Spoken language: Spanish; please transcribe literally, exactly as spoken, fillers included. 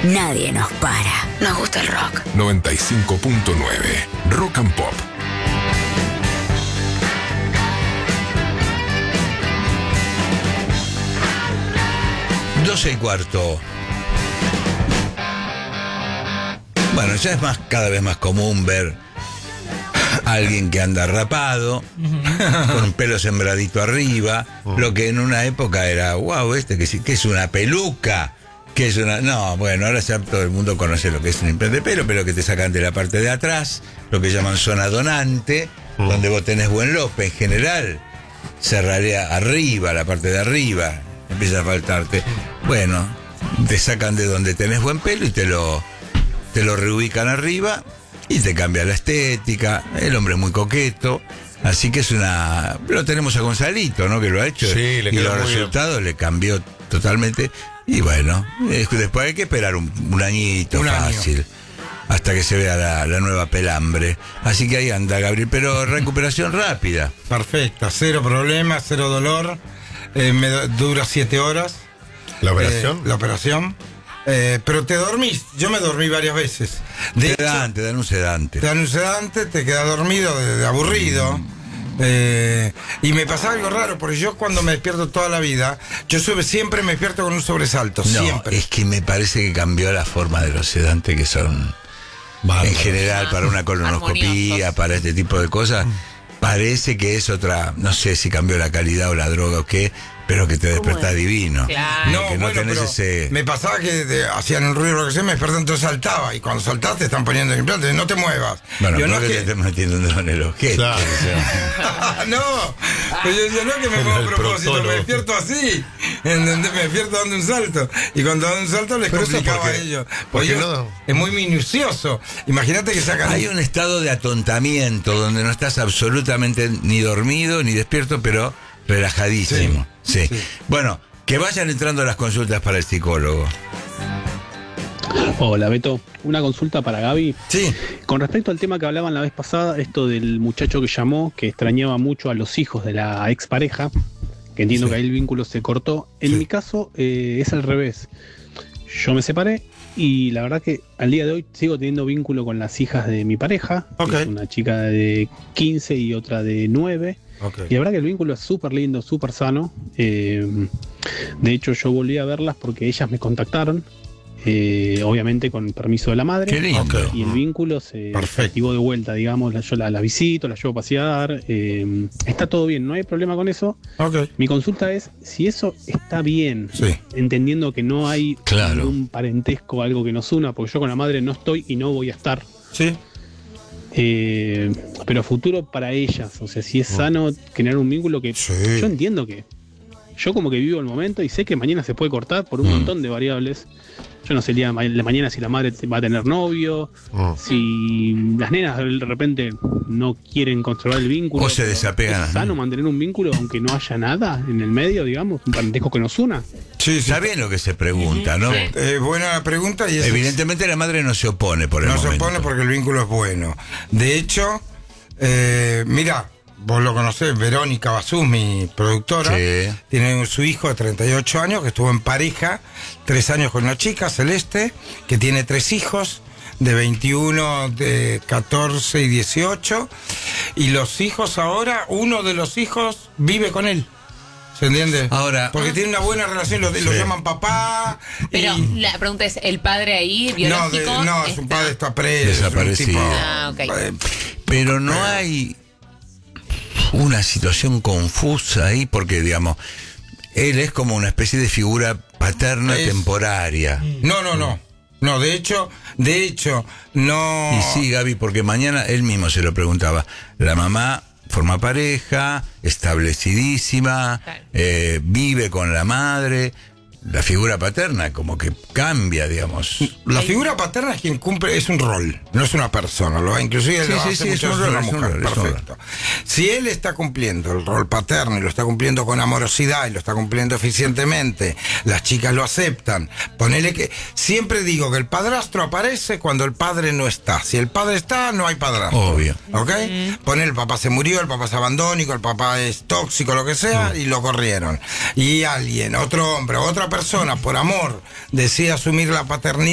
Nadie nos para. Nos gusta el rock. noventa y cinco punto nueve Rock and Pop. doce y cuarto. Bueno, ya es más, cada vez más común ver a alguien que anda rapado, uh-huh. con un pelo sembradito arriba, uh-huh. lo que en una época era, wow, este que, que es una peluca, que es una... No, bueno, ahora ya todo el mundo conoce lo que es un implante de pelo, pero que te sacan de la parte de atrás, lo que llaman zona donante, uh-huh. donde vos tenés buen lope en general, se ralea arriba, la parte de arriba, empieza a faltarte. Bueno, te sacan de donde tenés buen pelo y te lo... te lo reubican arriba y te cambia la estética. El hombre es muy coqueto, así que es una... Lo tenemos a Gonzalito, ¿no? Que lo ha hecho, sí, le y los muy resultados bien. Le cambió totalmente. Y bueno, después hay que esperar un, un añito un fácil, año. hasta que se vea la, la nueva pelambre. Así que ahí anda Gabriel, pero recuperación rápida. Perfecta, cero problema, cero dolor. Eh, me dura siete horas. ¿La operación? Eh, la operación. Eh, pero te dormís, yo me dormí varias veces. De sedante, hecho, te dan un sedante. Te dan un sedante, te quedas dormido, de, de aburrido. Mm. Eh, y me pasa algo raro, porque yo cuando me despierto toda la vida, yo sube, siempre me despierto con un sobresalto, no, siempre. Es que me parece que cambió la forma de los sedantes, que son Bárbaro. en general para una colonoscopía, para este tipo de cosas. Mm. Parece que es otra, no sé si cambió la calidad o la droga o qué, pero que te despertás divino. Claro. No, que no bueno, tenés ese... me pasaba que te, hacían el ruido lo que sea, me despertaba, entonces saltaba. Y cuando saltás te están poniendo el implante, no te muevas. Bueno, yo no no que que te estés metiendo un dedo en el ojete. Claro. O sea. No, pero yo decía, no que me pongo a propósito, proctólogo. me despierto así, ¿entendés? Me despierto dando un salto. Y cuando dan un salto les pero complicaba porque, a ellos. Porque ellos no. Es muy minucioso. Imagínate que sacan... Hay un estado de atontamiento donde no estás absolutamente ni dormido ni despierto, pero relajadísimo. Sí. sí. sí. Bueno, que vayan entrando las consultas para el psicólogo. Hola Beto, una consulta para Gaby. Sí. Con respecto al tema que hablaban la vez pasada, esto del muchacho que llamó, que extrañaba mucho a los hijos de la expareja, que entiendo sí. que ahí el vínculo se cortó. En sí. mi caso eh, es al revés. Yo me separé y la verdad que al día de hoy sigo teniendo vínculo con las hijas de mi pareja. Okay. Es una chica de quince y otra de nueve. Okay. Y la verdad que el vínculo es súper lindo, súper sano. Eh, de hecho yo volví a verlas porque ellas me contactaron. Eh, obviamente con permiso de la madre. Qué lindo. Okay. Y el vínculo se activó de vuelta, digamos. Yo la, la visito, la llevo a pasear. Eh, está todo bien, no hay problema con eso. Okay. Mi consulta es si eso está bien, sí. entendiendo que no hay claro. un parentesco, algo que nos una, porque yo con la madre no estoy y no voy a estar. Sí. Eh, pero futuro para ellas, o sea, si es sano generar un vínculo que sí. yo entiendo que yo como que vivo el momento y sé que mañana se puede cortar por un mm. montón de variables. Yo no sé el día de mañana si la madre va a tener novio, mm. si las nenas de repente no quieren controlar el vínculo. O se desapegan. ¿Es sano mantener un vínculo aunque no haya nada en el medio, digamos? Un parentesco que nos una. Sí, sí. Está bien lo que se pregunta, ¿no? Sí. Eh, buena pregunta. Y evidentemente es... la madre no se opone por el no momento. No se opone porque el vínculo es bueno. De hecho, eh, mira... Vos lo conocés, Verónica Basús, mi productora, sí. tiene su hijo de treinta y ocho años que estuvo en pareja, tres años con una chica, Celeste, que tiene tres hijos, de veintiuno, de catorce y dieciocho, y los hijos ahora, uno de los hijos vive con él. ¿Se entiende? Ahora, porque tiene una buena relación, lo, sí. lo llaman papá. Pero y... la pregunta es, ¿el padre ahí, biológico? No, de, no está... su padre está preso. Desaparecido. Tipo, ah, okay. eh, pero no hay una situación confusa ahí, porque digamos, él es como una especie de figura paterna es... temporaria. No, no, no. No, de hecho, de hecho, no. Y sí, Gaby, porque mañana él mismo se lo preguntaba. La mamá forma pareja, establecidísima, eh, vive con la madre. La figura paterna como que cambia, digamos. La figura paterna es quien cumple, es un rol, no es una persona. Lo, inclusive sí, lo sí, hace sí, mucho, es un es rol, una es un mujer. rol, es un Perfecto. Si él está cumpliendo el rol paterno y lo está cumpliendo con amorosidad y lo está cumpliendo eficientemente, las chicas lo aceptan. Ponele que siempre digo que el padrastro aparece cuando el padre no está. Si el padre está, no hay padrastro. Obvio. ¿Ok? Mm. Ponele, el papá se murió, el papá es abandónico, el papá es tóxico, lo que sea, mm. y lo corrieron. Y alguien, otro hombre, otra persona, por amor, decide asumir la paternidad.